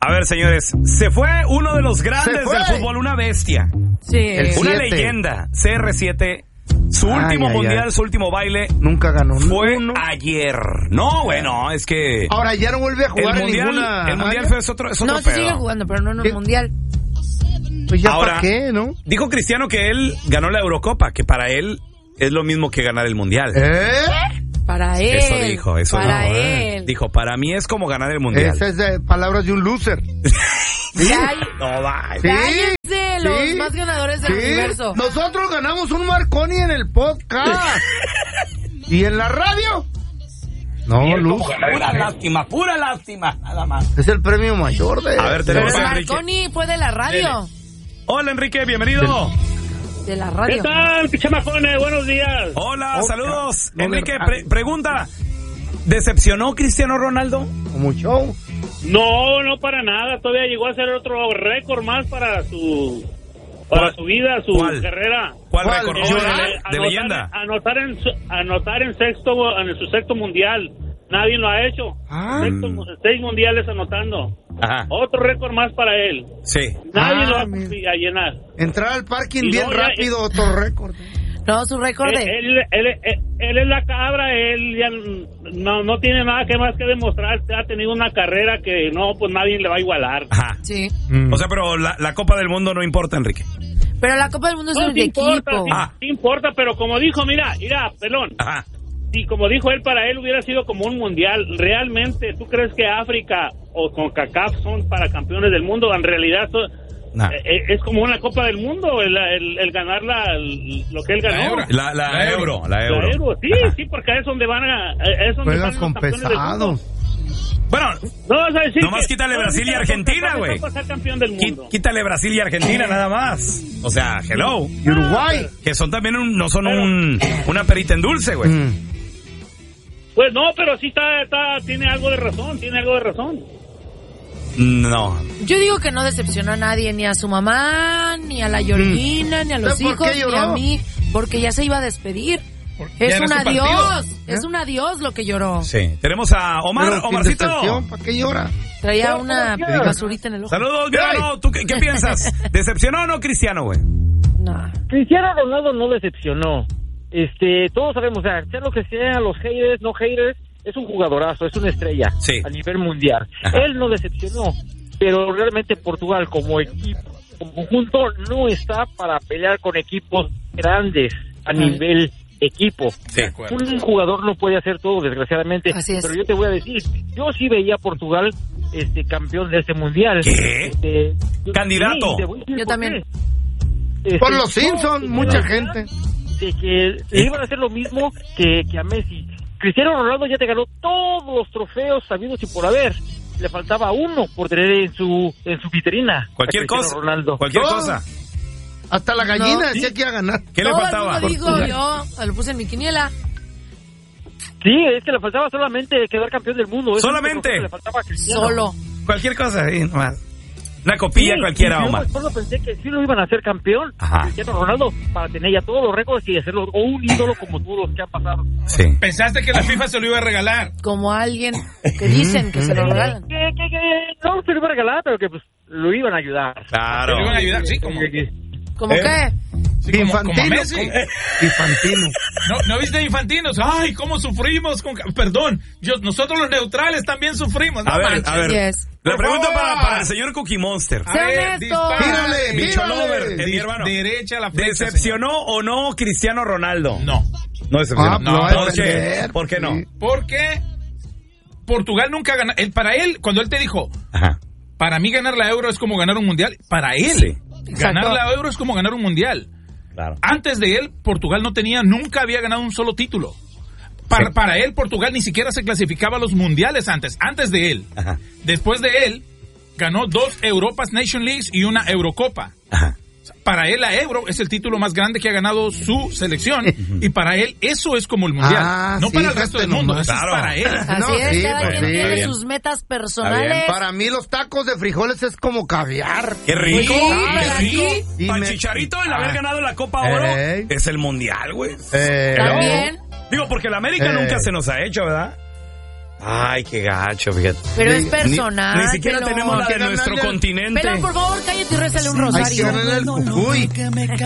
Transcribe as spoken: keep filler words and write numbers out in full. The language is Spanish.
A ver, señores, se fue uno de los grandes del fútbol, una bestia. Sí. Una leyenda, C R siete. Su Ay, último ay, mundial, ay. su último baile. Nunca ganó. Fue uno. ayer. No, bueno, es que... Ahora ya no vuelve a jugar el en mundial, ninguna... el mundial fue es otro, es otro No, sí pedo. sigue jugando, pero no en un ¿Qué? mundial. Pues ya Ahora, para qué, ¿no? Dijo Cristiano que él ganó la Eurocopa, que para él es lo mismo que ganar el mundial. ¿Eh? Para él. Eso dijo, eso Para dijo. él. Dijo, para mí es como ganar el mundial. Esas es de palabras de un loser. ¿Sí? Ay, No, vaya. Sí. Cállense, los Sí. más ganadores del Sí. universo. Nosotros ganamos un Marconi en el podcast. ¿Y en la radio? No, Luz. Pura lástima, pura lástima, nada más. Es el premio mayor de... A ver, Pero tenemos el a Enrique. Marconi fue de la radio. Hola, Enrique, bienvenido. De la ¿Qué radio. tal, pichamacones? Buenos días. Hola, Oh, saludos. no, Enrique, no, pre- pregunta. ¿Decepcionó Cristiano Ronaldo? Como show. No, no para nada. Todavía llegó a hacer otro récord más para su para ¿Cuál? su vida, su ¿Cuál? carrera. ¿Cuál ¿Cuál? récord? Eh, Oh, de, anotar- de leyenda. Anotar en su, anotar en sexto en su sexto mundial. Nadie lo ha hecho. Ah. Sexto- seis mundiales anotando. Ajá. Otro récord más para él. Sí. Nadie Ah, lo va a, mira. a llenar. Entrar al parking Y bien no, ya- rápido, otro récord. No, su récord Él, de... él, él, él- él es la cabra, él ya no, no tiene nada que más que demostrar. Ha tenido una carrera que no, pues nadie le va a igualar. Ajá. Sí. Mm. O sea, pero la, la Copa del Mundo no importa, Enrique. Pero la Copa del Mundo es No, el sí de importa, equipo. sí, Ah. sí importa, pero como dijo, mira, mira, pelón, Ajá. y como dijo él, para él hubiera sido como un mundial. Realmente, ¿tú crees que África o CONCACAF son para campeones del mundo? En realidad son, Nah. eh, es como una Copa del Mundo, el, el, el ganar la, el- lo que él ganó. La, la, La euro, euro. la euro. La Euro, sí, Ajá. sí, porque es donde van a... Es donde Juegas van con los campeones del mundo. pesados. Bueno, No vas a decir Nomás que- quítale no, Brasil y quítale Argentina, CONCACAF, güey. está para ser campeón del qui- mundo. quítale Brasil y Argentina nada más. O sea, hello. Y Uruguay. Que son también un, no son un, una perita en dulce, güey. Mm. Pues no, pero sí está, está, tiene algo de razón, tiene algo de razón. No. Yo digo que no decepcionó a nadie, ni a su mamá, ni a la Georgina, ni a los ¿Por qué hijos, ni lloró? a mí, porque ya se iba a despedir. Ya Es era un su partido. adiós, es un adiós lo que lloró. Sí. Tenemos a Omar, Pero sin Omarcito. decepción, ¿para qué llora? Traía No, una no, no. basurita en el ojo. Saludos, mi hermano. ¿Tú qué, qué piensas? ¿Decepcionó o no Cristiano, güey? No. Cristiano Ronaldo no decepcionó. Este, todos sabemos, o sea, sea lo que sea, los haters, no haters, es un jugadorazo, es una estrella Sí. a nivel mundial. Ajá. Él no decepcionó, pero realmente Portugal como equipo, como conjunto, no está para pelear con equipos grandes a nivel equipo. Sí. Un jugador no puede hacer todo, desgraciadamente. Así es. Pero yo te voy a decir, yo sí veía a Portugal este campeón de este mundial. ¿Qué? Este, yo- Candidato. sí, te voy a decir Yo por también. qué. Este, Por los yo Simpsons, tenía mucha la idea gente. de que le iban a hacer lo mismo que, que a Messi. Cristiano Ronaldo ya te ganó todos los trofeos sabidos y por haber. Le faltaba uno por tener en su en su vitrina. Cualquier a Cristiano cosa. Ronaldo. Cualquier No. cosa. Hasta la gallina No. decía que iba a ganar. ¿Qué le Todo faltaba? el mundo digo yo, lo puse en mi quiniela. Sí, es que le faltaba solamente quedar campeón del mundo. Eso ¿Solamente? es lo que le faltaba a Cristiano. Solo. Cualquier cosa, sí, nomás. Una copilla Sí, cualquiera, y yo Omar. solo pensé que sí lo iban a hacer campeón, Ajá. Cristiano Ronaldo, para tener ya todos los récords y hacerlo o un ídolo como todos los que han pasado. Sí. Pensaste que la FIFA se lo iba a regalar. Como alguien que dicen que se lo regalan. Que, que, que no se lo iban a regalar, pero que pues lo iban a ayudar. Se Claro. lo iban a ayudar, sí, como, ¿Cómo ¿Eh? qué? sí, como, como a Infantino. Messi. Infantino. No, ¿no viste Infantinos? Ay, cómo sufrimos con... Perdón, yo, nosotros los neutrales también sufrimos. No A ver, manches. a ver. Así es. La Por pregunta favor. para, para el señor Cookie Monster. A Sea ver, honesto. dispara. Tírale, Bicho tírale. Lover, eh, mi Di- hermano. Derecha a la flecha, ¿Decepcionó o no Cristiano Ronaldo? señor. No. No decepcionó. Ah, no, lo va a ¿por qué? defender, ¿Por qué no? sí. Porque Portugal nunca gana. Él, para él, cuando él te dijo, Ajá. para mí ganar la Euro es como ganar un mundial, para él, Sí. ganar Exacto. la Euro es como ganar un mundial. Claro. Antes de él, Portugal no tenía, nunca había ganado un solo título. Para, Sí. para él, Portugal ni siquiera se clasificaba a los mundiales antes, antes de él. Ajá. Después de él, ganó dos Europas Nation Leagues y una Eurocopa. Ajá. Para él la Euro es el título más grande que ha ganado su selección y para él eso es como el mundial, Ah, no sí, para el resto del fíjate mundo, nomás. eso Claro. es para él. Así No, es, sí, cada pues quien sí. tiene Bien. sus metas personales. Para mí los tacos de frijoles es como caviar. Qué rico. Sí, Ah, para qué rico. ti. Y Para el me- Chicharito el haber Ah. ganado la Copa Oro Ey. es el mundial, güey. Eh, También. Digo, porque la América Eh. nunca se nos ha hecho, ¿verdad? Ay, qué gacho, fíjate. Pero Ni- es personal. Ni, ni siquiera Pelón. tenemos la Hay de que nuestro ganarle al- continente. Pelón, por favor, cállate y rézale un Hay que rosario. ganarle al Cucuy.